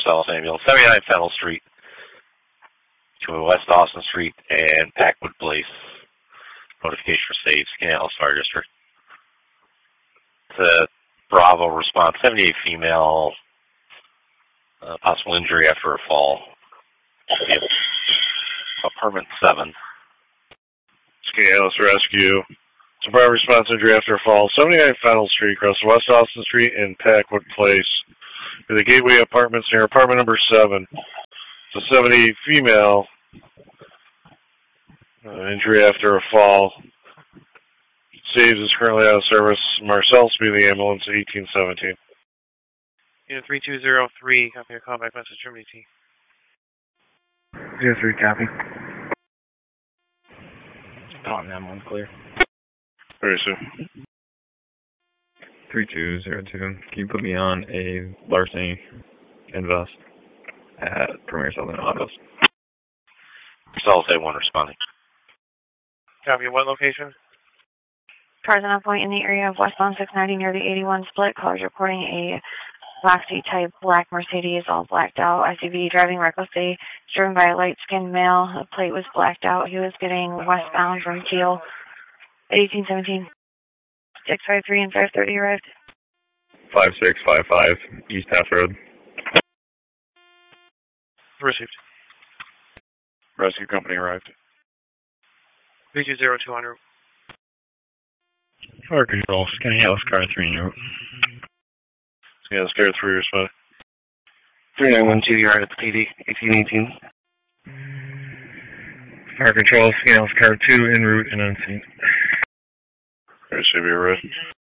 Marcellus Ambulance, 79 Fennel Street to West Austin Street and Packwood Place. Notification received, Skaneateles Fire District. To Bravo response, 78 female, possible injury after a fall. Apartment 7. Skaneateles Rescue. To Bravo response, injury after a fall, 79 Fennel Street, across West Austin Street and Packwood Place. To the Gateway Apartments near apartment number 7. It's a 70 female, injury after a fall. Saves is currently out of service. Marcel Speed, the ambulance, 1817. Unit 3203, copy your callback message from ET. 03, copy. On that one, clear. Very soon. 3202, can you put me on a larceny invest at Premier Southern Autos? Marcellus A1 responding. Copy, what location? Cars on a point in the area of westbound 690 near the 81 split. Callers reporting a Boxy type black Mercedes, all blacked out. SUV driving recklessly, driven by a light-skinned male. The plate was blacked out. He was getting westbound from Teal. 1817. 653 and 530 arrived. 5655 East Half Road. Received. Rescue company arrived. 3202 en route. Fire control, Skaneateles Car 3 en route. Skaneateles Car 3 responding. 3912, you're at the PD, 1818. Fire control, Skaneateles Car 2 en route and unseen. There should be a